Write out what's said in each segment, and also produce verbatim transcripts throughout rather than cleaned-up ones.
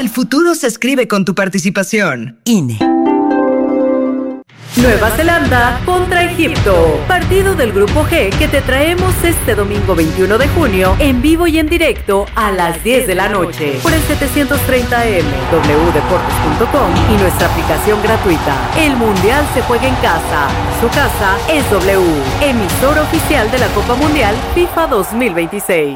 El futuro se escribe con tu participación. I N E. Nueva Zelanda contra Egipto. Partido del Grupo G que te traemos este domingo veintiuno de junio en vivo y en directo a las diez de la noche por el setecientos treinta eme, doble u deportes punto com y nuestra aplicación gratuita. El Mundial se juega en casa. Su casa es W, emisora oficial de la Copa Mundial FIFA dos mil veintiséis.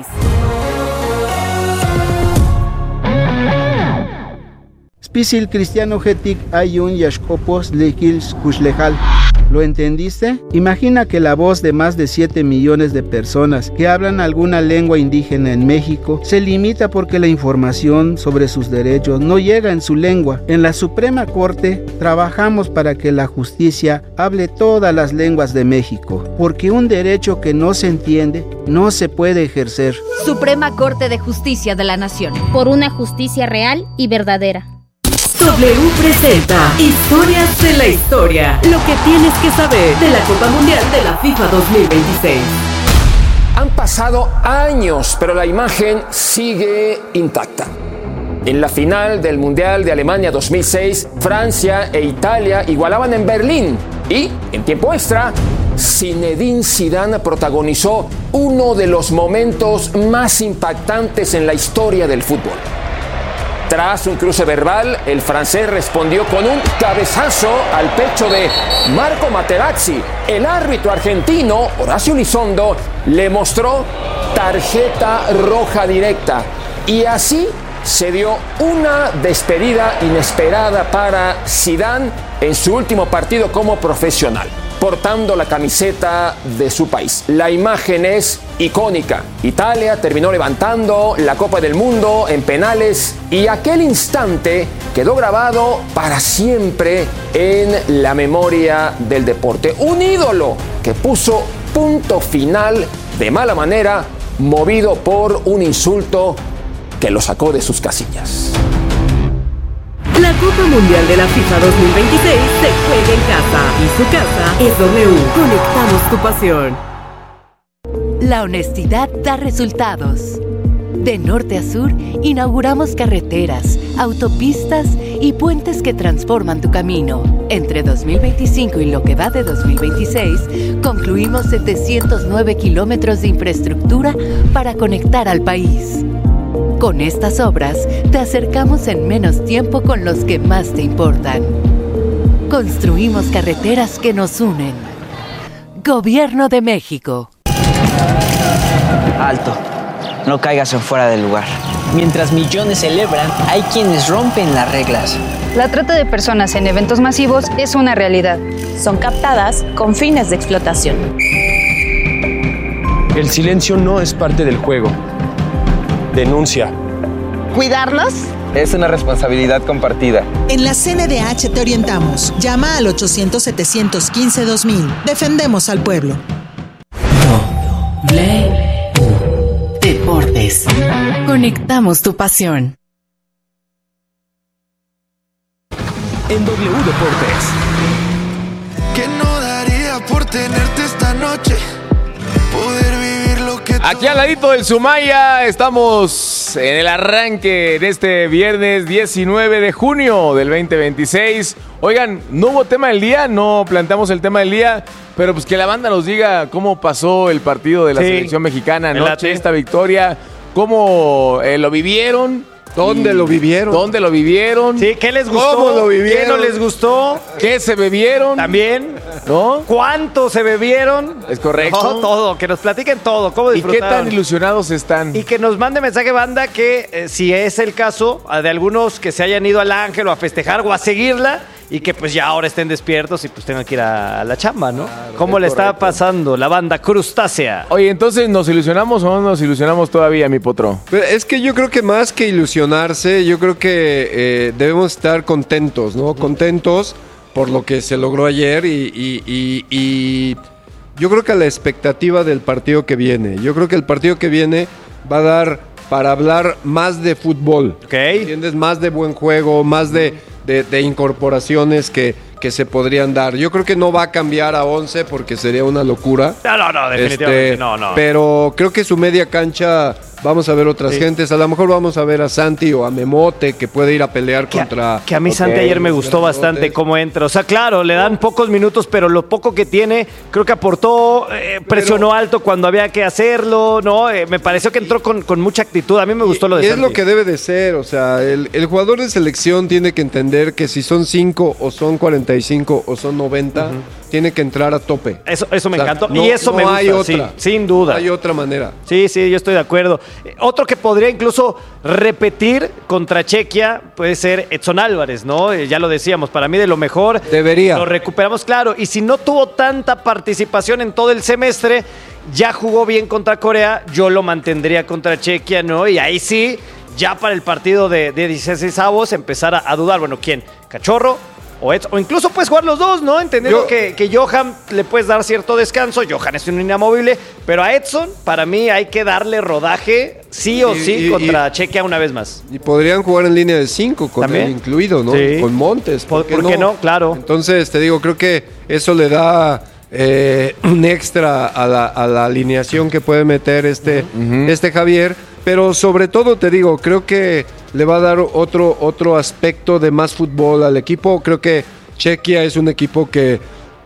Spisil cristiano getik ayun yashkopos lekils kushlejal. ¿Lo entendiste? Imagina que la voz de más de siete millones de personas que hablan alguna lengua indígena en México se limita porque la información sobre sus derechos no llega en su lengua. En la Suprema Corte trabajamos para que la justicia hable todas las lenguas de México, porque un derecho que no se entiende no se puede ejercer. Suprema Corte de Justicia de la Nación. Por una justicia real y verdadera. W presenta Historias de la Historia. Lo que tienes que saber de la Copa Mundial de la FIFA dos mil veintiséis. Han pasado años, pero la imagen sigue intacta. En la final del Mundial de Alemania dos mil seis, Francia e Italia igualaban en Berlín. Y, en tiempo extra, Zinedine Zidane protagonizó uno de los momentos más impactantes en la historia del fútbol. Tras un cruce verbal, el francés respondió con un cabezazo al pecho de Marco Materazzi. El árbitro argentino, Horacio Elizondo, le mostró tarjeta roja directa. Y así se dio una despedida inesperada para Zidane en su último partido como profesional, portando la camiseta de su país. La imagen es icónica. Italia terminó levantando la Copa del Mundo en penales y aquel instante quedó grabado para siempre en la memoria del deporte. Un ídolo que puso punto final de mala manera, movido por un insulto que lo sacó de sus casillas. La Copa Mundial de la FIFA dos mil veintiséis se juega en casa y su casa es W. Conectamos tu pasión. La honestidad da resultados. De norte a sur, inauguramos carreteras, autopistas y puentes que transforman tu camino. Entre dos mil veinticinco y lo que va de dos mil veintiséis, concluimos setecientos nueve kilómetros de infraestructura para conectar al país. Con estas obras, te acercamos en menos tiempo con los que más te importan. Construimos carreteras que nos unen. Gobierno de México. Alto, no caigas en fuera del lugar. Mientras millones celebran, hay quienes rompen las reglas. La trata de personas en eventos masivos es una realidad. Son captadas con fines de explotación. El silencio no es parte del juego. Denuncia. ¿Cuidarnos? Es una responsabilidad compartida. En la C N D H te orientamos. Llama al ochocientos, setecientos quince, dos mil. Defendemos al pueblo. W Deportes. Conectamos tu pasión. En W Deportes. ¿Qué no daría por tenerte esta noche? Poder vivir lo que... Aquí al ladito del Sumaya estamos en el arranque de este viernes diecinueve de junio del veinte veintiséis. Oigan, no hubo tema del día, no planteamos el tema del día, pero pues que la banda nos diga cómo pasó el partido de la sí, selección mexicana anoche, esta victoria, cómo eh, lo vivieron. ¿Dónde lo vivieron? ¿Dónde lo vivieron? Sí, ¿qué les gustó? ¿Cómo lo vivieron? ¿Qué no les gustó? ¿Qué se bebieron? También, ¿no? ¿Cuánto se bebieron? Es correcto. No, todo, que nos platiquen todo, cómo disfrutaron. ¿Y qué tan ilusionados están? Y que nos mande mensaje, banda, que eh, si es el caso, de algunos que se hayan ido al Ángel o a festejar o a seguirla, y que pues ya ahora estén despiertos y pues tengan que ir a la chamba, ¿no? Claro, ¿cómo le está pasando la banda crustácea? Oye, entonces, ¿nos ilusionamos o no nos ilusionamos todavía, mi potro? Pero es que yo creo que más que ilusionarse, yo creo que eh, debemos estar contentos, ¿no? Contentos por lo que se logró ayer y, y, y, y yo creo que a la expectativa del partido que viene. Yo creo que el partido que viene va a dar para hablar más de fútbol. Ok. ¿Entiendes? Más de buen juego, más de... De, de incorporaciones que, que se podrían dar. Yo creo que no va a cambiar a once porque sería una locura. No, no, no, definitivamente este, no, no. Pero creo que su media cancha vamos a ver otras Sí. gentes, a lo mejor vamos a ver a Santi o a Memote que puede ir a pelear Que, contra... que a mí Santi ayer me gustó bastante cómo entra. O sea, claro, le dan pocos minutos, pero lo poco que tiene, creo que aportó, eh, presionó alto cuando había que hacerlo, ¿no? Eh, me pareció que entró con, con mucha actitud. A mí me gustó lo de Y es Santi. lo que debe de ser, o sea, el, el jugador de selección tiene que entender que si son cinco o son cuarenta y cinco o son noventa, uh-huh. tiene que entrar a tope. Eso, eso me O sea, encantó. no- y eso no me gusta, hay otra. sí, sin duda. No hay otra manera. Sí, sí, yo estoy de acuerdo. Eh, Otro que podría incluso repetir contra Chequia puede ser Edson Álvarez, ¿no? Eh, ya lo decíamos, para mí de lo mejor. Debería. Lo recuperamos, claro. Y si no tuvo tanta participación en todo el semestre, ya jugó bien contra Corea, yo lo mantendría contra Chequia, ¿no? Y ahí sí, ya para el partido de, de dieciseisavos empezar a, a dudar, bueno, ¿quién? ¿Cachorro? O, Edson, o incluso puedes jugar los dos, ¿no? Entendiendo Yo- que, que Johan le puedes dar cierto descanso. Johan es un inamovible, pero a Edson, para mí, hay que darle rodaje sí o Y- sí y- contra y- Chequia una vez más. Y podrían jugar en línea de cinco con ¿También? él incluido, ¿no? Sí. Con Montes. ¿Por, por qué no? Claro. Entonces, te digo, creo que eso le da eh, un extra a la, a la alineación que puede meter este, Ujú. este Javier. Pero sobre todo, te digo, creo que le va a dar otro, otro aspecto de más fútbol al equipo. Creo que Chequia es un equipo que,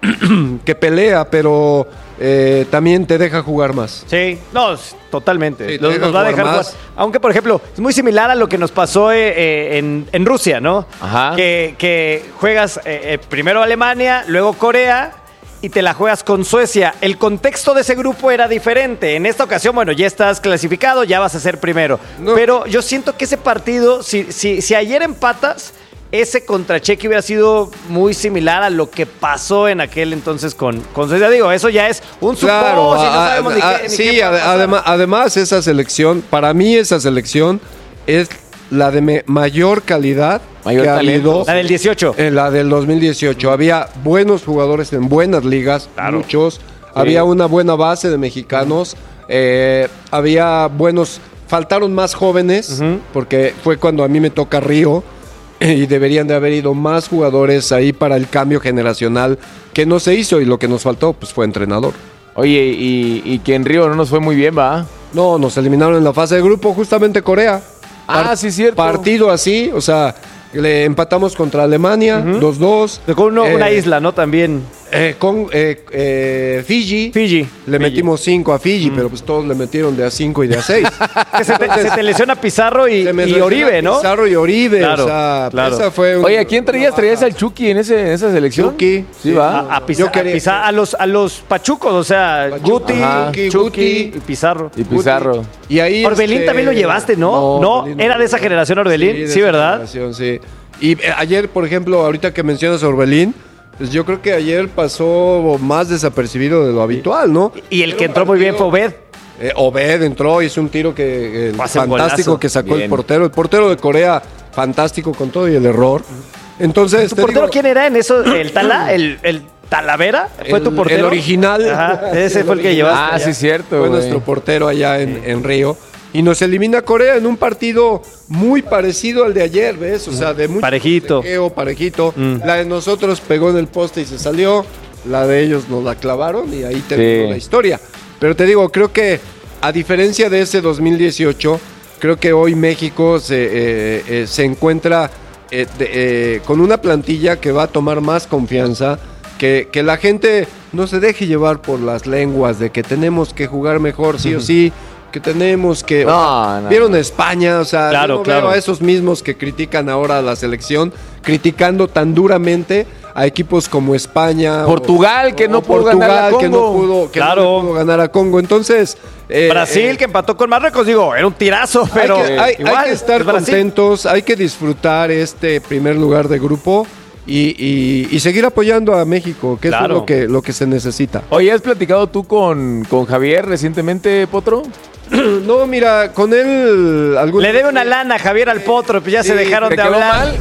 que pelea, pero eh, también te deja jugar más. Sí, no, s- totalmente. Sí, te Los- deja nos va a jugar dejar más. jugar. Aunque, por ejemplo, es muy similar a lo que nos pasó eh, eh, en, en Rusia, ¿no? Ajá. Que, que juegas eh, eh, primero Alemania, luego Corea y te la juegas con Suecia. El contexto de ese grupo era diferente. En esta ocasión, bueno, ya estás clasificado, ya vas a ser primero. No. Pero yo siento que ese partido, si, si, si ayer empatas, ese contra Chequia hubiera sido muy similar a lo que pasó en aquel entonces con, con Suecia. Digo, eso ya es un Claro, supongo, si no a- sabemos ni a- qué- ni sí, qué va a ade- pasar. adema- además esa selección, para mí esa selección es la de me- mayor calidad Mayor que ha talento. habido. La del dieciocho. En la del dos mil dieciocho. Había buenos jugadores en buenas ligas, Claro. muchos. Había una buena base de mexicanos. eh, había buenos... Faltaron más jóvenes, Ujú. porque fue cuando a mí me toca Río. Y deberían de haber ido más jugadores ahí para el cambio generacional que no se hizo. Y lo que nos faltó pues fue entrenador. Oye, y, y que en Río no nos fue muy bien, ¿va? No, nos eliminaron en la fase de grupo justamente Corea. Ah, Par- sí, cierto. Partido así, o sea, le empatamos contra Alemania, dos dos. Con uno- Eh, una isla, ¿no? También. Eh, con eh, eh, Fiji. Fiji. Le Fiji. metimos cinco a Fiji, pero pues todos le metieron de a cinco y de a seis. Que se, te, se te lesiona Pizarro y, Se me y lesiona Oribe, ¿no? Pizarro y Oribe, Claro, o sea, claro. esa fue un- Oye, ¿a quién traías? ¿Traías al Chucky en, ese, en esa selección? Chucky. Sí, va. A, a, Piza- Yo quería- a Piza- a los, a los pachucos, o sea, Pachuco, Guti, Ajá. Chucky, Guti. y Pizarro. Y Pizarro. Y ahí Orbelín este, también lo llevaste, ¿no? No, Orbelín era de esa generación Orbelín, de sí, esa ¿verdad? generación, sí. Y eh, ayer, por ejemplo, ahorita que mencionas a Orbelín, pues yo creo que ayer pasó más desapercibido de lo habitual, ¿no? Y el Era que un entró muy bien fue partido- Obed. Eh, Obed entró, hizo un tiro que eh, Pase un fantástico golazo. que sacó Bien. el portero. El portero de Corea, fantástico con todo y el error. Entonces, ¿Tu te portero digo, quién era en eso? ¿El Tala? ¿El, el Talavera? ¿Fue el- tu portero? El original. Ajá, ese fue el que original. llevaste. Ah, ya. sí, cierto, Fue güey. nuestro portero allá en, en Río. Y nos elimina Corea en un partido muy parecido al de ayer, ¿ves? O sea, de mucho Parejito. forcejeo, parejito. Mm. La de nosotros pegó en el poste y se salió. La de ellos nos la clavaron y ahí terminó Sí. la historia. Pero te digo, creo que a diferencia de ese dos mil dieciocho, creo que hoy México se, eh, eh, se encuentra eh, de- eh, con una plantilla que va a tomar más confianza. Que, que la gente no se deje llevar por las lenguas de que tenemos que jugar mejor sí o sí, que tenemos que... No, o sea, no. ¿Vieron España? O sea, Claro, yo no claro. veo a esos mismos que critican ahora a la selección, criticando tan duramente a equipos como España. o- Portugal, que o no pudo Portugal, ganar a que no Congo. pudo, que Claro. no le pudo ganar a Congo. Entonces... eh, Brasil, eh, que empató con Marruecos, digo, era un tirazo, pero hay, que, hay- hay igual, que estar es Brasil. contentos, hay que disfrutar este primer lugar de grupo y, y- y seguir apoyando a México, que Claro. es lo que, lo que se necesita. Oye, ¿has platicado tú con, con Javier recientemente, Potro? No, mira, con él... Algún... Le debe una lana a Javier al Potro, pues ya se Sí, dejaron ¿te de quedó hablar.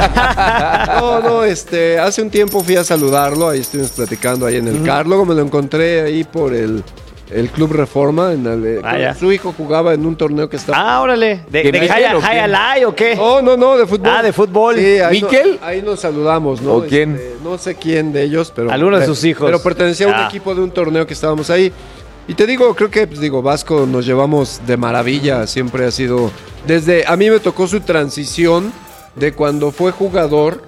No, no, este, hace un tiempo fui a saludarlo, ahí estuvimos platicando ahí en el car, luego me lo encontré ahí por el, el Club Reforma, en el- Ah, ya. su hijo jugaba en un torneo que estaba... Ah, órale. ¿De, ¿De de Miquel Jaya- o qué? Jayalay o qué? No, no, no, de fútbol. Ah, de fútbol. Sí, ahí, ¿Miquel? no- ahí nos saludamos, ¿no? ¿O quién? Este, no sé quién de ellos, pero... Alguno de sus hijos. Pero pertenecía a un Ah. equipo de un torneo que estábamos ahí. Y te digo, creo que, pues, digo, Vasco nos llevamos de maravilla, siempre ha sido, desde, a mí me tocó su transición de cuando fue jugador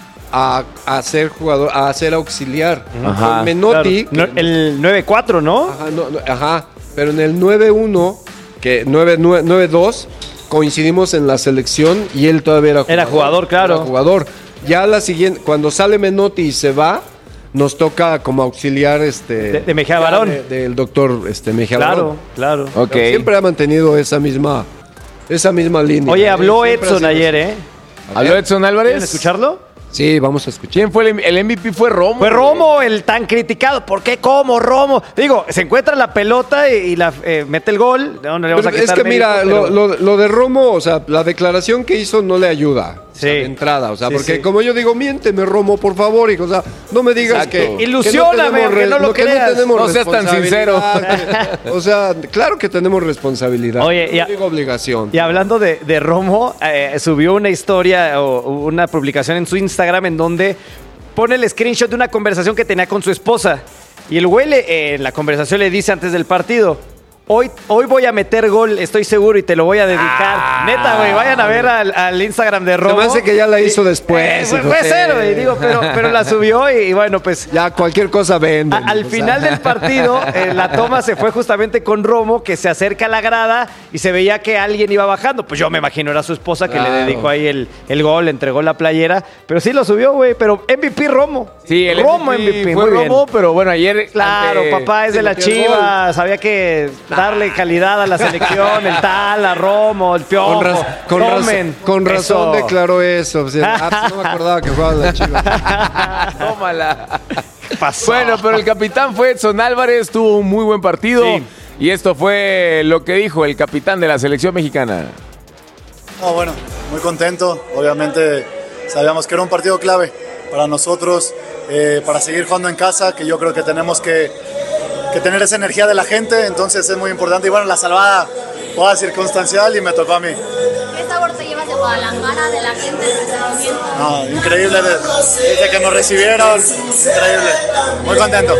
a, a ser jugador, a ser auxiliar. Ajá. Con Menotti. Claro. No, el nueve cuatro, ¿no? Ajá, no, no, ajá, pero en el nueve uno, que nueve dos, coincidimos en la selección y él todavía era jugador. Era jugador, claro. Era jugador. Ya la siguiente, cuando sale Menotti y se va, nos toca como auxiliar este de, de Mejía Barón, de, del doctor este Mejía claro, Barón. Claro, claro. Okay. Siempre ha mantenido esa misma esa misma línea. Oye, habló ¿eh? Edson ayer, ¿eh? ¿Habló Edson Álvarez? ¿Quieren escucharlo? Sí, vamos a escuchar. ¿Quién fue el, el M V P? Fue Romo. Fue Romo, el tan criticado. ¿Por qué? ¿Cómo, Romo? Digo, se encuentra la pelota y, y la eh, mete el gol. No, no le vamos a quitar es que mérito, mira, pero... lo, lo, lo de Romo, o sea, la declaración que hizo no le ayuda. Sí. O sea, de entrada, o sea, Sí, porque sí. como yo digo, miénteme, Romo, por favor, hijo. O sea, no me digas Exacto. que. Ilusióname, que no, que no lo que no creas. tenemos No seas tan sincero. responsabilidad. O sea, claro que tenemos responsabilidad. Oye, no y a- digo obligación. Y hablando de, de Romo, eh, subió una historia o una publicación en su Instagram en donde pone el screenshot de una conversación que tenía con su esposa. Y el güey le, eh, en la conversación le dice antes del partido: Hoy, hoy voy a meter gol, estoy seguro, y te lo voy a dedicar. Ah, Neta, güey, vayan a ver al, al Instagram de Romo. Se me hace que ya la hizo después. Eh, fue, hijo. fue cero, güey, digo, pero, pero la subió y, y bueno, pues... Ya cualquier cosa vende. A- al final del partido, eh, la toma se fue justamente con Romo, que se acerca a la grada y se veía que alguien iba bajando. Pues yo me imagino, era su esposa que Claro. le dedicó ahí el, el gol, le entregó la playera. Pero sí lo subió, güey, pero M V P Romo. Sí, el Romo M V P M V P, fue muy bien. Romo, pero bueno, ayer... Claro, ante- papá es de sí, la metió el Chivas, había que darle calidad a la selección, el tal, a Romo, el Piojo. Con, raz- con, raz- Tomen. con razón Eso. declaró eso. O sea, ah, pues no me acordaba que jugaba la Chivas. Tómala. Pasó. Bueno, pero el capitán fue Edson Álvarez, tuvo un muy buen partido. Sí. Y esto fue lo que dijo el capitán de la selección mexicana. No, bueno, muy contento. Obviamente sabíamos que era un partido clave para nosotros, eh, para seguir jugando en casa, que yo creo que tenemos que, que tener esa energía de la gente, entonces es muy importante. Y bueno, la salvada fue circunstancial y me tocó a mí. ¿Qué sabor te llevas de Guadalajara, de la gente, del recibimiento? No, increíble de- desde que nos recibieron, increíble. Muy contento.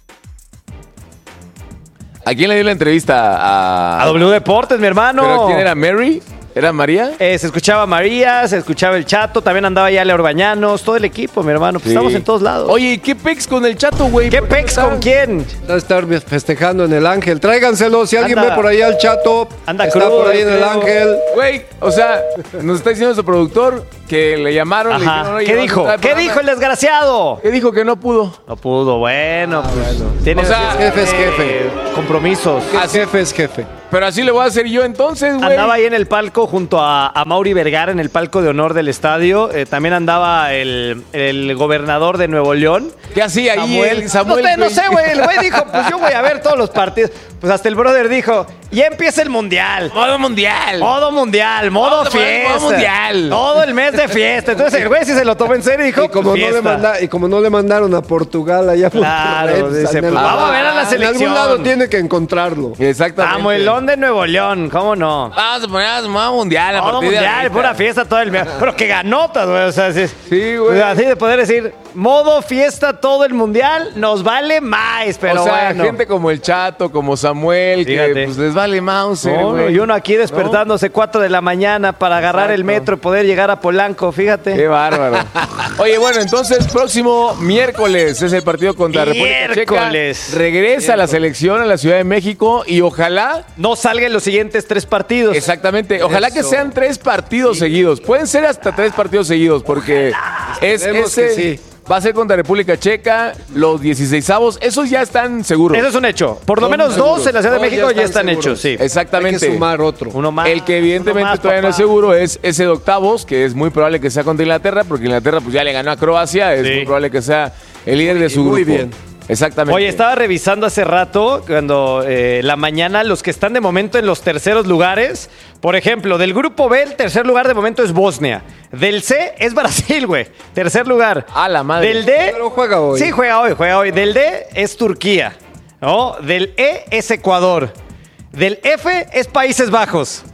¿A quién le dio la entrevista? A, A W Deportes, mi hermano. ¿Pero quién era? ¿Mary? ¿Era María? Eh, se escuchaba María, se escuchaba el Chato, también andaba ya Ale Orbañanos, todo el equipo, mi hermano. Pues Sí. estamos en todos lados. Oye, ¿y qué pex con el Chato, güey? ¿Qué ¿Por qué pex no con está? quién? Va a estar festejando en el Ángel. Tráiganselo. Si alguien Anda- ve por ahí al Chato, anda está crudo, por ahí en el creo. Ángel. Güey, o sea, nos está diciendo su productor que le llamaron, le Ajá. dijeron, oye, ¿Qué vas a dijo? estar al ¿Qué programa. dijo el desgraciado? ¿Qué dijo que no pudo? No pudo, bueno, pues. Tiene O sea, jefe es jefe. eh, compromisos. Es jefe es jefe. Pero así le voy a hacer yo entonces, güey. Andaba ahí en el palco junto a, a Mauri Vergara en el palco de honor del estadio. Eh, también andaba el, el gobernador de Nuevo León. ¿Qué hacía ahí Samuel. el Samuel? no sé, no güey? sé, güey. El güey dijo, pues yo voy a ver todos los partidos. Pues hasta el brother dijo, ya empieza el mundial. Modo mundial. Modo mundial, modo Modo- fiesta. modo mundial. Todo el mes de fiesta. Entonces el güey sí se lo tomó en serio y dijo, Y como, pues, no le fiesta. manda- y como no le mandaron a Portugal allá por Claro, Monterrey, dice, en el- pues, vamos a ver a la En selección. algún lado tiene que encontrarlo. Exactamente. Samuelón de Nuevo León, ¿cómo no? Vamos a poner a modo mundial a Todo partir de mundial, ahorita. pura fiesta todo el mes. Pero que ganotas, güey. O sea, sí, Sí, güey. así de poder decir, modo fiesta todo el mundial, nos vale más, pero o sea, bueno. gente como el Chato, como Samuel, Fíjate. que pues les vale Mauser, No, no, güey. y uno aquí despertándose cuatro de la mañana para agarrar el Exacto. metro y poder llegar a Polanco, fíjate. Qué bárbaro. Oye, bueno, entonces próximo miércoles es el partido contra República Miércoles. Checa. Regresa la selección a la Ciudad de México y ojalá, No salgan los siguientes tres partidos. exactamente, ojalá que Eso. sean tres partidos seguidos. Pueden ser hasta tres partidos seguidos porque es Esperemos ese, que sí. va a ser contra República Checa, los dieciseisavos, esos ya están seguros. Eso es un hecho. Por lo Son menos seguros. dos en la Ciudad de Dos ya México ya están están seguros. hechos, sí. Exactamente. Hay que sumar otro. Uno más. El que evidentemente uno más, todavía no es papá. seguro es ese de octavos, que es muy probable que sea contra Inglaterra, porque Inglaterra pues ya le ganó a Croacia, es Sí. muy probable que sea el líder de su Muy grupo. bien. Exactamente. Oye, estaba revisando hace rato, cuando eh, la mañana, los que están de momento en los terceros lugares. Por ejemplo, del grupo B, el tercer lugar de momento es Bosnia. Del C es Brasil, güey. Tercer lugar. A la madre. Del D. Pero juega hoy. Sí, juega hoy, juega hoy. Del D es Turquía. ¿No? Del E es Ecuador. Del F es Países Bajos.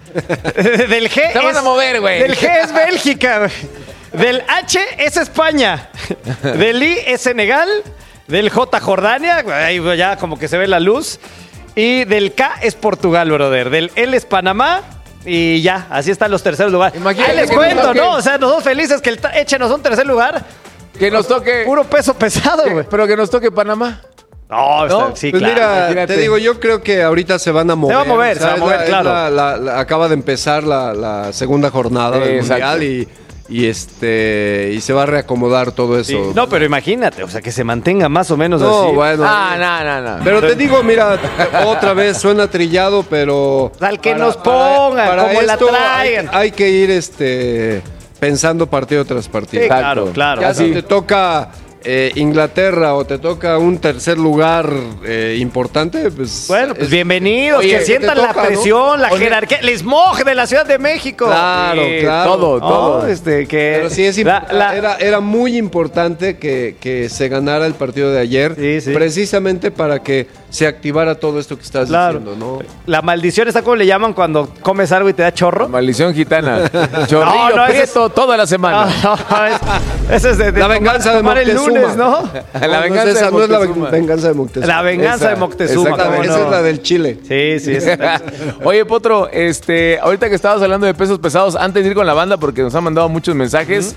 Del G Te es. vas a mover, güey. Del G es Bélgica, güey. Del H es España. Del I es Senegal. Del J, Jordania. Ahí ya como que se ve la luz. Y del K es Portugal, brother. Del L es Panamá. Y ya, así están los terceros lugares. Imagínate Ahí les que cuento, toque- ¿no? O sea, nosotros felices que el ta- échenos un tercer lugar. Que nos toque. Puro peso pesado, güey. Pero que nos toque Panamá. No, ¿No? está- sí, Pues claro. mira, imagínate. te digo, yo creo que ahorita se van a mover. va a mover, se va a es mover, la- es claro. la- la- la- acaba de empezar la, la segunda jornada del Exacto. Mundial y, y este y se va a reacomodar todo eso. Sí. No, pero imagínate, o sea, que se mantenga más o menos No, así. bueno. Ah, no, no, no. Pero te digo, mira, otra vez suena trillado, pero... Al que nos pongan, como la esto traigan. Hay, hay que ir este pensando partido tras partido. Sí, claro, claro. Ya si Sí. te toca eh, Inglaterra o te toca un tercer lugar eh, importante, pues... Bueno, pues es- bienvenidos, Oye, que te sientan toca, la ¿no? presión, la Oye. jerarquía, el smog de la Ciudad de México. Claro, Sí, claro. Todo, todo. Oh, este, que Pero sí, es la- imp- la- Era, era muy importante que, que se ganara el partido de ayer, Sí, sí. precisamente para que se activara todo esto que estás Claro. diciendo, ¿no? la maldición, ¿está cómo le llaman cuando comes algo y te da chorro? Maldición gitana. Chorrillo No, no, ese prieto toda la semana. No, no, es- ese es de, de La tomar- venganza de tomar el Moctezuma. lunes, ¿no? La No, venganza no es esa, de no es la Moctezuma. venganza de Moctezuma. La venganza Esa, de Moctezuma. exactamente. ¿cómo Esa no? es la del Chile. Sí, sí. esa- Oye, Potro, este, ahorita que estabas hablando de pesos pesados, antes de ir con la banda, porque nos han mandado muchos mensajes,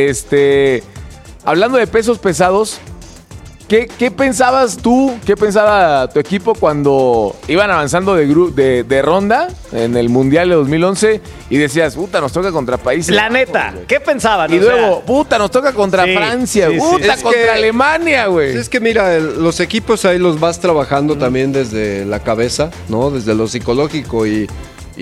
este, hablando de pesos pesados, ¿qué, qué pensabas tú, qué pensaba tu equipo cuando iban avanzando de, gru- de, de ronda en el Mundial de dos mil once y decías, puta, nos toca contra países La bajos, neta, güey"? ¿qué pensaban? Y O sea, luego, puta, nos toca contra Sí, Francia, sí, sí. puta, Es contra que- Alemania, güey. Es que mira, el- los equipos ahí los vas trabajando también desde la cabeza, ¿no? Desde lo psicológico y, y-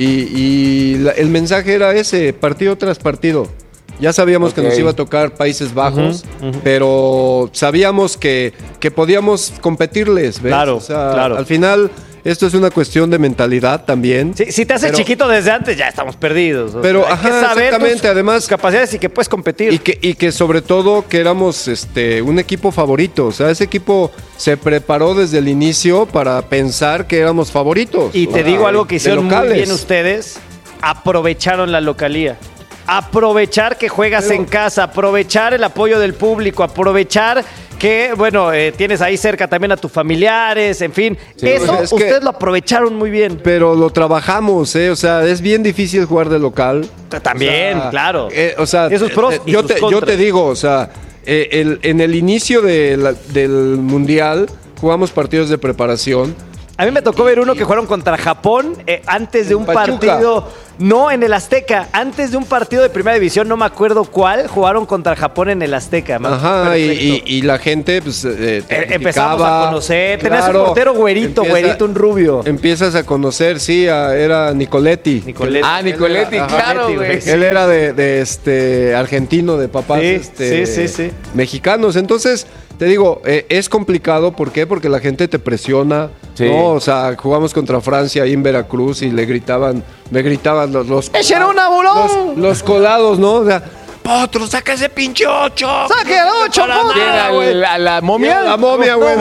y la- el mensaje era ese, partido tras partido. Ya sabíamos Ok. que nos iba a tocar Países Bajos, Ujú, ujú. pero sabíamos que, que podíamos competirles, ¿ves? Claro, O sea, claro. al final esto es una cuestión de mentalidad también. Si, si te haces Pero- chiquito desde antes, ya estamos perdidos. O Pero, sea, hay que ajá, saber exactamente, tus- además- tus capacidades y que puedes competir. Y que, y que sobre todo que éramos este, un equipo favorito. O sea, ese equipo se preparó desde el inicio para pensar que éramos favoritos. Y O te sea, digo algo que de hicieron muy locales. bien ustedes. Aprovecharon la localía. Aprovechar que juegas Pero- en casa, aprovechar el apoyo del público, aprovechar que, bueno, eh, tienes ahí cerca también a tus familiares, en fin. Sí, Eso es que- ustedes lo aprovecharon muy bien. Pero lo trabajamos, ¿eh? O sea, es bien difícil jugar de local. También, O sea, claro. eh, o sea, Y sus pros eh, y yo, sus te, yo contras. te digo, o sea, eh, el- en el inicio de la- del Mundial jugamos partidos de preparación. A mí me tocó ver uno que jugaron contra Japón eh, antes de un Pachuca. partido, no en el Azteca, antes de un partido de primera división, no me acuerdo cuál, jugaron contra Japón en el Azteca. me acuerdo Ajá, y, perfecto. y- y la gente, pues. eh, te Eh, empezamos criticaba. a conocer, tenías un Claro, portero güerito, empieza- güerito, un rubio. Empiezas a conocer, sí, a- era Nicoletti. Nicoletti. Ah, Nicoletti, Ajá, claro, Nicoletti, güey. güey. Él era de, de, este argentino, de papás Sí, este, sí, sí, sí. mexicanos. Entonces, te digo, eh, es complicado. ¿Por qué? Porque la gente te presiona. Sí. ¿No? O sea, jugamos contra Francia ahí en Veracruz y le gritaban, me gritaban los, los, ¡Echen una los, bulón! los colados, ¿no? O sea, Potro, saca ese pinche ocho. ¡Saque el ocho, Para Potro! ¿Quién, nada, a güey. la, a la momia? La momia, güey.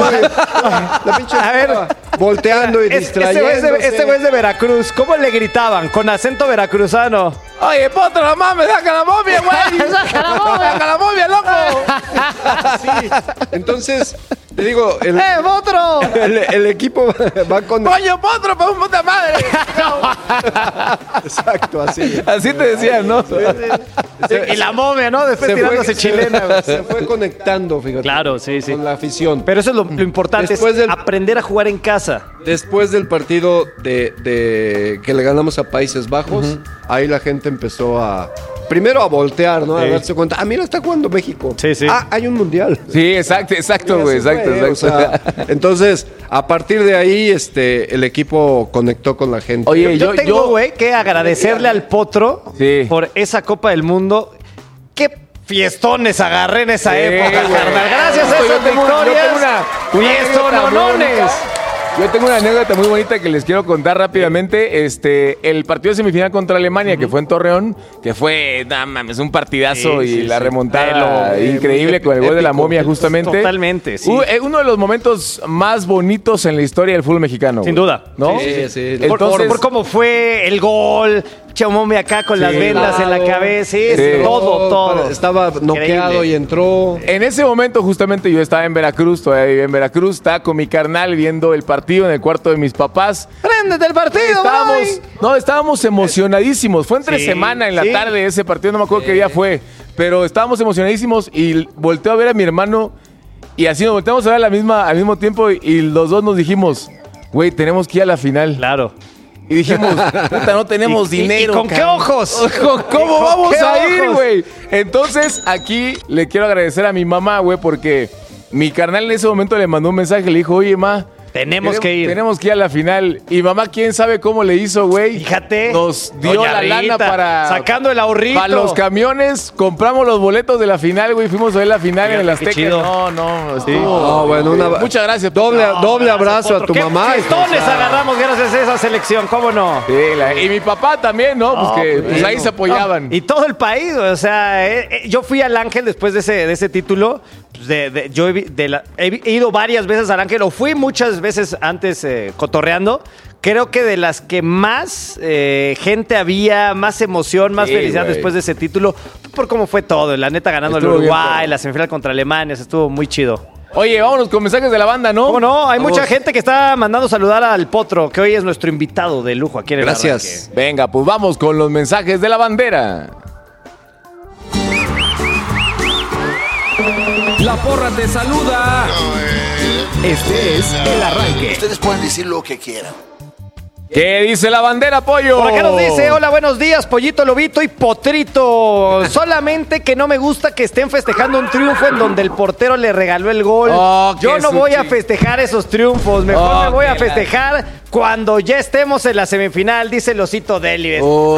La pinche A ver, volteando y Es- Este güey es distrayéndose. de- este güey es de Veracruz. ¿Cómo le gritaban? Con acento veracruzano. Oye, Potro, no mames, saca la momia, güey. Saca la momia, saca la momia, loco. Sí. Entonces, te digo, el, ¡Eh, Potro! el, el equipo va con... Coño, Potro, pa' un puta madre. Exacto, así. Así te decían, ¿no? Y la momia, ¿no? Después Se tirándose fue, chilena. güey. se fue conectando, fíjate. Claro, sí, sí. Con la afición. Pero eso es lo, lo importante, Después es del- aprender a jugar en casa. Después del partido de, de que le ganamos a Países Bajos, ahí la gente empezó a... Primero a voltear, ¿no? A Sí. darse cuenta. Ah, mira, está jugando México. Sí, sí. Ah, hay un mundial. Sí, exacto, exacto, güey, Así fue, exacto, ¿eh? exacto. O sea, entonces, a partir de ahí, este, el equipo conectó con la gente. Oye, Yo, yo- tengo, yo- güey, que agradecerle al Potro Sí. por esa Copa del Mundo. ¡Qué fiestones agarré en esa Sí, época, güey. carnal! Gracias a Yo esas tengo- yo victorias. tengo una- una anécdota muy ¡Fiestononones! bonita. Yo tengo una anécdota muy bonita que les quiero contar rápidamente. Este, el partido de semifinal contra Alemania, que fue en Torreón, que fue, nah, mames, un partidazo Sí, y sí, la sí. remontada Pero, eh, increíble con el gol de la épico. momia, justamente. Totalmente, sí. Uh, eh, uno de los momentos más bonitos en la historia del fútbol mexicano. Sin güey. duda. ¿No? Sí, sí. Por, Entonces, por- por cómo fue el gol, Pinche momia acá con sí, las vendas claro. en la cabeza. Sí, sí. todo, todo. Estaba noqueado Increíble. y entró. En ese momento, justamente, yo estaba en Veracruz, todavía vivía en Veracruz. Estaba con mi carnal viendo el partido en el cuarto de mis papás. ¡Préndete el partido! Estábamos, no, estábamos emocionadísimos. Fue entre sí, semana en la sí. tarde ese partido, no me acuerdo sí. qué día fue. Pero estábamos emocionadísimos y volteo a ver a mi hermano y así nos volteamos a ver a la misma, al mismo tiempo y, y los dos nos dijimos, güey, tenemos que ir a la final. Claro. Y dijimos, puta, no tenemos ¿Y, dinero. ¿Y con qué ojos? ¿Cómo vamos a ir, güey? Entonces, aquí le quiero agradecer a mi mamá, güey, porque mi carnal en ese momento le mandó un mensaje, le dijo, oye, ma, Tenemos que ir. Tenemos que ir a la final. Y mamá, quién sabe cómo le hizo, güey. Fíjate. Nos dio Doña la Rita, lana para... sacando el ahorrito. Para los camiones. Compramos los boletos de la final, güey. Fuimos a ver la final Fíjate, en el Azteca. No, no. Estuvo... Sí. No, bueno, una... Muchas gracias. Doble, no, doble abrazo a tu ¿Qué mamá. fistones agarramos gracias a esa selección? ¿Cómo no? Sí, la... y mi papá también, ¿no? Pues, oh, que, pues ahí se apoyaban. No. Y todo el país, o sea, eh, eh, yo fui al Ángel después de ese, de ese título. De, de, yo he, de la, he ido varias veces al Ángel, o fui muchas veces antes eh, cotorreando. Creo que de las que más eh, gente había, más emoción, más sí, felicidad wey. después de ese título, por cómo fue todo. La neta ganando el Uruguay, bien, la semifinal contra Alemania, estuvo muy chido. Oye, vámonos con mensajes de la banda, ¿no? ¿Cómo no? Hay Vamos. mucha gente que está mandando saludar al Potro, que hoy es nuestro invitado de lujo aquí en el Gracias. Arranque. Venga, pues vamos con los mensajes de la bandera. La porra te saluda. Este es el arranque. Ustedes pueden decir lo que quieran. ¿Qué dice la bandera, Pollo? Por acá nos dice, hola, buenos días, Pollito, Lobito y Potrito. Solamente que no me gusta que estén festejando un triunfo en donde el portero le regaló el gol. Oh, Yo no voy a festejar esos triunfos. Mejor oh, me voy a festejar la... cuando ya estemos en la semifinal, dice el osito Deli. Oh,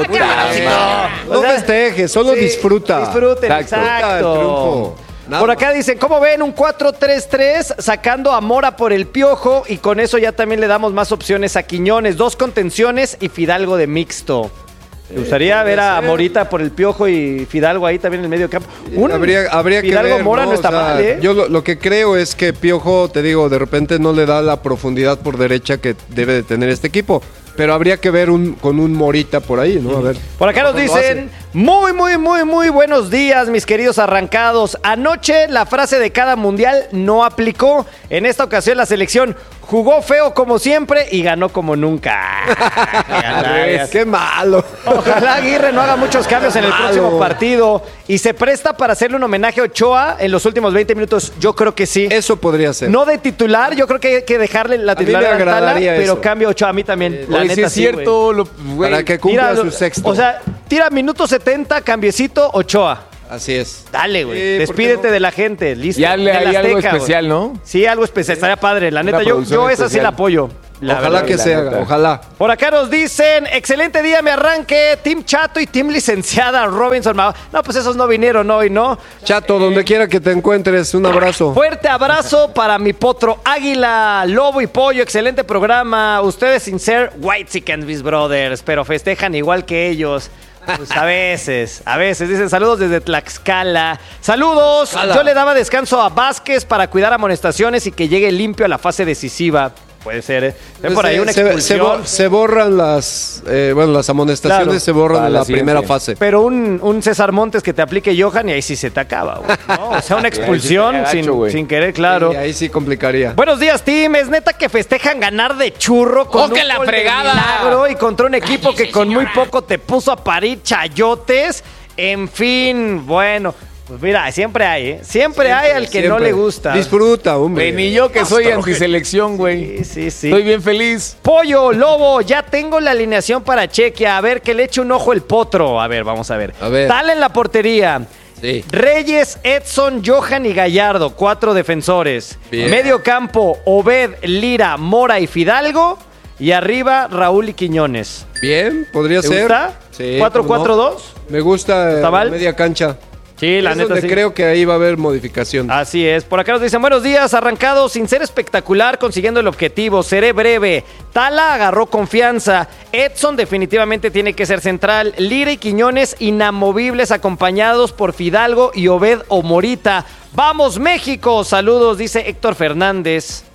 no, no, no festejes, solo sí, disfruta. Disfruten, exacto. exacto. El triunfo. Nada Por acá dicen, ¿cómo ven? Un cuatro tres tres sacando a Mora por el Piojo y con eso ya también le damos más opciones a Quiñones. Dos contenciones y Fidalgo de mixto. ¿Te gustaría eh, ver a Morita por el Piojo y Fidalgo ahí también en el medio campo? Un habría, habría Fidalgo que ver, Mora no, no está o sea, mal, ¿eh? Yo lo, lo que creo es que Piojo, te digo, de repente no le da la profundidad por derecha que debe de tener este equipo. Pero habría que ver un, con un Morita por ahí, ¿no? A ver. Por acá nos dicen, muy, muy, muy, muy buenos días, mis queridos arrancados. Anoche la frase de cada mundial no aplicó. En esta ocasión la selección jugó feo como siempre y ganó como nunca. Ay, ¡qué malo! Ojalá Aguirre no haga muchos cambios en el próximo partido y se presta para hacerle un homenaje a Ochoa en los últimos veinte minutos. Yo creo que sí. Eso podría ser. No de titular, yo creo que hay que dejarle la titular a Tala, pero cambio Ochoa a mí también. Eh, la neta, sí es sí, cierto. Lo, para que cumpla tira, su sexto. O sea, tira minuto setenta, cambiecito, Ochoa. Así es. Dale, güey. Sí, Despídete no? de la gente. Listo. Y hazle ahí algo especial, wey. ¿no? Sí, algo especial. Estaría padre. La neta, yo, yo esa sí la apoyo. La ojalá verdad, que se haga, ojalá. Por acá nos dicen, excelente día, me arranque. Team Chato y Team Licenciada Robinson. No, pues esos no vinieron hoy, ¿no? Chato, eh, donde quiera que te encuentres, un abrazo. Fuerte abrazo para mi potro Águila, Lobo y Pollo. Excelente programa. Ustedes sin ser White Chickens, mis brothers, pero festejan igual que ellos. Pues a veces, a veces. Dicen saludos desde Tlaxcala. Saludos. Cala. Yo le daba descanso a Vázquez para cuidar amonestaciones y que llegue limpio a la fase decisiva. Puede ser, ¿eh? Ven por ahí una expulsión. Se, se, bo- se borran las, eh, bueno, las amonestaciones, claro, se borran en la, la primera fase. Pero un, un César Montes que te aplique Johan y ahí sí se te acaba, güey, ¿no? O sea, una expulsión gacho, sin, sin querer, claro. Y ahí sí complicaría. Buenos días, team. Es neta que festejan ganar de churro con ¡Oh, que un la gol fregada! de milagro y contra un equipo que con muy poco te puso a parir chayotes. En fin, bueno... Pues mira, siempre hay, ¿eh? Siempre, siempre hay al que siempre. No le gusta. Disfruta, hombre. Ni yo que soy antiselección, güey. Sí, sí, sí. Estoy bien feliz. Pollo, Lobo, ya tengo la alineación para Chequia. A ver, que le eche un ojo el potro. A ver, vamos a ver. A ver. Tal en la portería. Sí. Reyes, Edson, Johan y Gallardo, cuatro defensores. Bien. Medio campo, Obed, Lira, Mora y Fidalgo. Y arriba, Raúl y Quiñones. Bien, podría ¿Te ser. gusta? Sí. ¿cuatro cuatro dos? No. Me gusta eh, media cancha. Sí, la es neta donde sí. creo que ahí va a haber modificación. Así es. Por acá nos dicen, buenos días, arrancado sin ser espectacular, consiguiendo el objetivo. Seré breve. Tala agarró confianza. Edson definitivamente tiene que ser central. Lira y Quiñones inamovibles, acompañados por Fidalgo y Obed o Morita. ¡Vamos, México! Saludos, dice Héctor Fernández.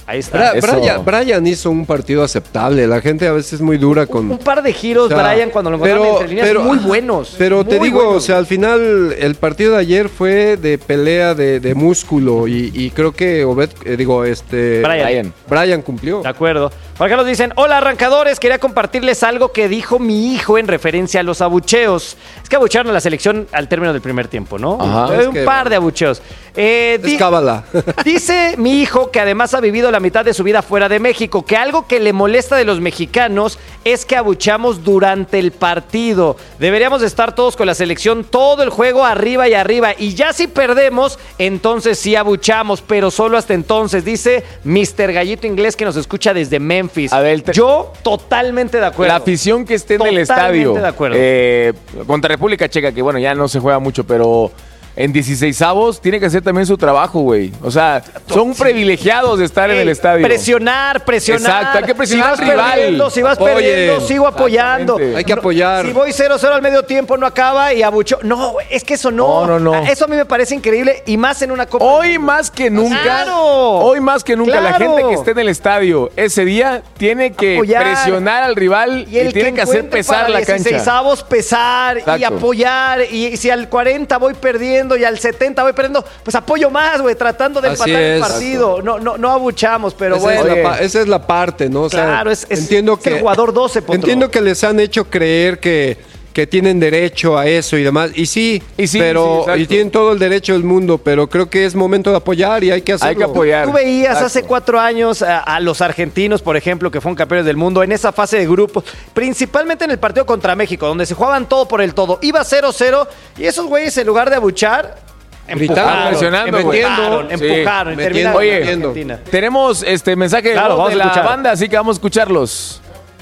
Ahí está. Bra- Brian, Brian hizo un partido aceptable. La gente a veces es muy dura con... Un par de giros, o sea, Brian, cuando lo encontraron pero- entre líneas, pero- muy buenos. Pero muy te digo, buenos. o sea, al final el partido de ayer fue de pelea de, de músculo y, y creo que Obed, eh, digo, este... Brian. Brian cumplió. De acuerdo. Por acá nos dicen, hola arrancadores, quería compartirles algo que dijo mi hijo en referencia a los abucheos. Es que abuchearon a la selección al término del primer tiempo, ¿no? Ajá. Fue Es un que- par de abucheos. Eh, di- Es cábala. Dice mi hijo que además ha vivido la mitad de su vida fuera de México, que algo que le molesta de los mexicanos es que abuchamos durante el partido. Deberíamos estar todos con la selección todo el juego arriba y arriba. Y ya si perdemos, entonces sí abuchamos, pero solo hasta entonces. Dice mister Gallito Inglés que nos escucha desde Memphis. Abel, te- Yo totalmente de acuerdo. La afición que esté en el Totalmente estadio de acuerdo. eh, contra República Checa, que bueno, ya no se juega mucho, pero en dieciseisavos tiene que hacer también su trabajo, güey. O sea, son privilegiados de estar en el estadio. Presionar, presionar. Exacto, hay que presionar si al vas rival. Perdiendo, si vas Apoyen. perdiendo, sigo apoyando. Exactamente. Hay que apoyar. Si voy cero cero al medio tiempo, no acaba y abucho. No, es que eso no. No, no, no. Eso a mí me parece increíble y más en una Copa. Hoy más que nunca, ¡Claro! hoy más que nunca, la ¡Claro! gente que esté en el estadio ese día tiene que Apoyar. presionar al rival y, el tiene que, hacer encuentre pesar para la cancha. dieciseisavos pesar y Exacto. apoyar. Y si al cuarenta voy perdiendo y al setenta voy perdiendo, pues apoyo más, güey, tratando de Así empatar el es. partido. No, no, no abuchamos, pero esa, bueno. es la, Oye. pa- esa es la parte, ¿no? O sea, Claro, es- es- entiendo es el que, jugador doce, Potro. Entiendo que les han hecho creer que, que tienen derecho a eso y demás. Y sí, Y sí, pero sí, exacto. y tienen todo el derecho del mundo, pero creo que es momento de apoyar y hay que hacerlo. Hay que apoyar. Tú veías Exacto. hace cuatro años a, a los argentinos, por ejemplo, que fueron campeones del mundo en esa fase de grupos, principalmente en el partido contra México, donde se jugaban todo por el todo. Iba cero cero y esos güeyes, en lugar de abuchar, Gritando, empujaron, presionando, güey. empujaron, Sí. empujaron y Metiendo, terminaron Oye, en Argentina. Tenemos este mensaje de, Claro, voz vamos de a la escuchar. banda, así que vamos a escucharlos.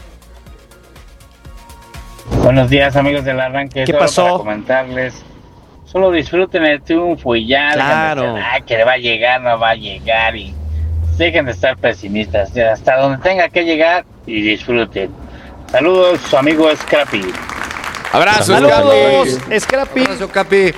Buenos días, amigos del arranque. ¿Qué Solo pasó? Para comentarles, solo disfruten el triunfo y ya. Claro. Dejen de estar, "Ah, que le va a llegar, no va a llegar", y dejen de estar pesimistas. Ya, hasta donde tenga que llegar y disfruten. Saludos, su amigo Scrappy. Abrazo, Saludos, Scrappy. Scrappy. Abrazo, Capi.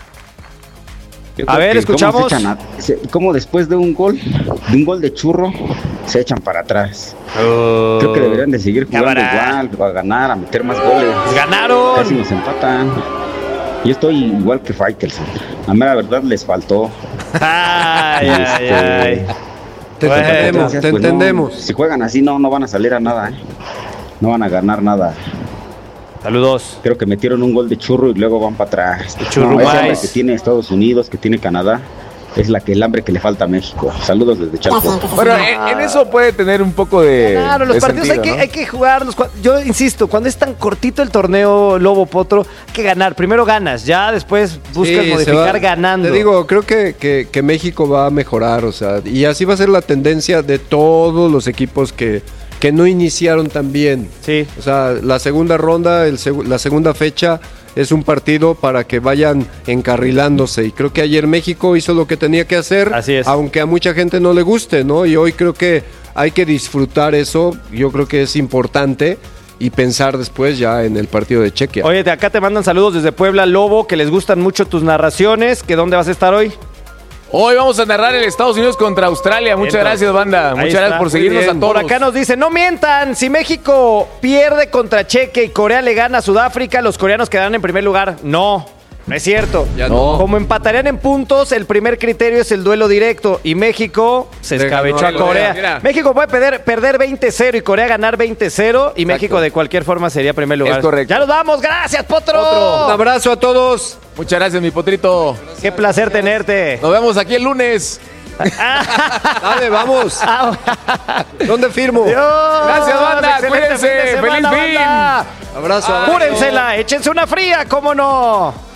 Yo A creo ver, que escuchamos. Cómo, se echan a- se- cómo después de un gol, de un gol de churro, se echan para atrás. Creo que deberían de seguir jugando Cámara. igual, a ganar, a meter más goles. Ganaron. Casi nos empatan. Yo estoy igual que Faitelson. A mí la verdad les faltó. Ay, ay, Este, ay. Te Bueno, entendemos, te Pues no, entendemos. si juegan así no, no van a salir a nada, ¿eh? No van a ganar nada. Saludos. Creo que metieron un gol de churro y luego van para atrás. churro No, esa más. hambre que tiene Estados Unidos, que tiene Canadá, es la que el hambre que le falta a México. Saludos desde Chalco. Bueno, en, en eso puede tener un poco de. Claro, los de partidos sentido, hay, que, ¿no? hay que jugarlos. Cu- Yo insisto, cuando es tan cortito el torneo Lobo Potro, hay que ganar. Primero ganas, ya después buscas Sí, se modificar va- ganando. Te digo, creo que, que- que México va a mejorar, o sea, y así va a ser la tendencia de todos los equipos que, que no iniciaron tan bien. Sí. O sea, la segunda ronda, el seg- la segunda fecha es un partido para que vayan encarrilándose. Y creo que ayer México hizo lo que tenía que hacer, Así es. aunque a mucha gente no le guste, ¿no? Y hoy creo que hay que disfrutar eso, yo creo que es importante. Y pensar después ya en el partido de Chequia. Oye, de acá te mandan saludos desde Puebla, Lobo, que les gustan mucho tus narraciones. ¿Que dónde vas a estar hoy? Hoy vamos a narrar el Estados Unidos contra Australia. Muchas Entonces, gracias, banda. ahí Muchas está. gracias por Muy seguirnos bien. a todos. Por acá nos dicen, no mientan, si México pierde contra Chequia y Corea le gana a Sudáfrica, los coreanos quedarán en primer lugar. No, no es cierto. Ya no. Como empatarían en puntos, el primer criterio es el duelo directo y México se Le escabechó a ganó a Corea. Corea. Mira. México puede perder, perder veinte cero y Corea ganar veinte cero y México de cualquier forma sería primer lugar. Es correcto. Ya nos vamos, gracias, Potro. Un abrazo a todos. Muchas gracias, mi potrito. Qué placer tenerte. Nos vemos aquí el lunes. Dale, vamos. ¿Dónde firmo? Dios. Gracias, banda. Excelente Cuídense. fin de semana, Feliz fin. banda. Abrazo, abrazo. Apúrensela, échense una fría, ¿cómo no?